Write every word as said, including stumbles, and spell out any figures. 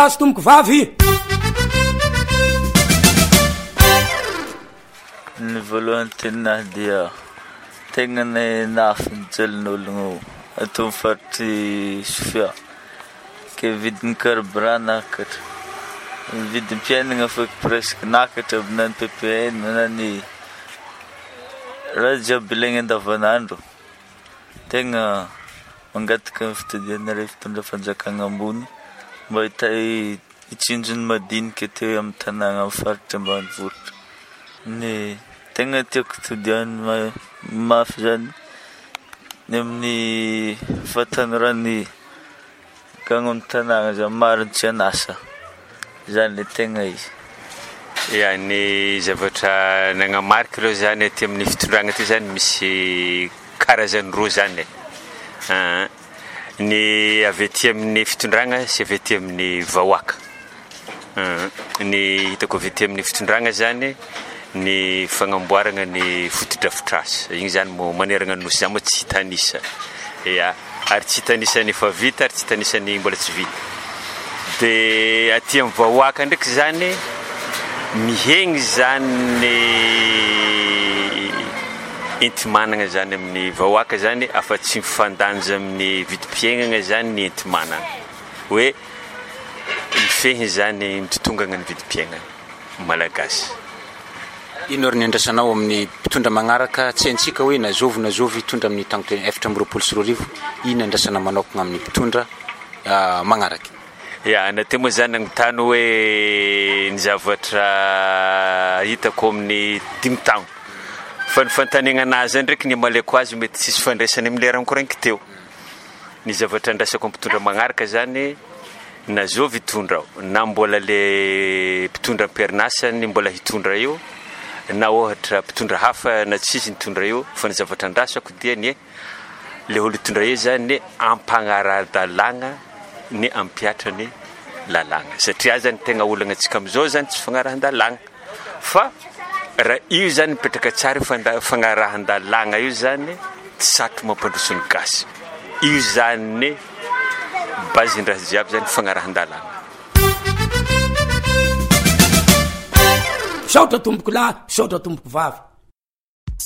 azo tomboko vavy. Ny voalohany tenahy dia tegna ny nafy nijelin'ologno ato amin'ny faritry Sofia ke vidin'ny carburant nakatra, vidin'ny mpiainana feky presque nakatra aby na ny P P N na ny raha jiaby ilaigna andavanandro. Tegna mangataka ny fitadianareo fitondra fanjakana ambony mba hita hitsinjony madinika teo amin'ny tanàna amin'ny faritra ambanivohitra. Ny tegna tiako todiany mafy zany ny amin'ny fatanorany gagno amin'ny tanàna zany mariny tsy anasa zany le tegna izy. Ya, ny zavatra nagnamarika reo zany aty amin'ny fitondragna ty zany misy karazany roa zany. Ny avy aty amin'ny fitondragna sy avy aty amin'ny vahoaka. Ny hitako avy aty amin'ny fitondragna zany ny fagnamboarana ny fotodrafitrasa, igny zany mo maneragna nosy zany mo tsy hitanisa. Ya, ary tsy hitanisa ny efa vita ary tsy hitanisa ny mbola tsy vita. De aty amin'ny vahoaka ndraiky zany mihegny zany entimanana zany amin'ny vahoaka zany afa tsy mifandanja amin'ny vidim-piainana zany ny entimanana hoe mifehiny zany mitotongana ny vidim-piainana malagasy. Ino ary ny andrasanao amin'ny mpitondra magnaraka tsy haintsika hoe nazovy nazovy hitondra amin'ny tagno efatra amby roapolo sy roa arivo, ino andrasana manokana amin'ny mpitondra magnaraka? Ya, nateo moa zany nagnotany hoe ny zavatra hitako amin'ny dimy taogno fa ny fantaniana anazy ndraiky ny amaleko azy mety tsisy fandraisany amin'ny lerany koranky teo. Ny zavatra andrasako mpitondra magnaraka zany nazovy hitondra na mbola le mpitondra am-perinasany mbola hitondra io na ohatra mpitondra hafa na tsisy nitondra io, fa ny zavatra andrasako dia ny le olo hitondra io zany ampagnara-dalagna ny ampiatra ny lalagna satria zany tegna olagna antsika amizao zany tsy fagnarahan-dalagna fa raha io zany mipetraka tsara fagnarahan-dalagna io zany tsy satro mampandroso ny gasy. Io zany bazindraha jiaby zany fagnarahan-dalagna. Misaotra tomboko lahy, misaotra tomboko vavy.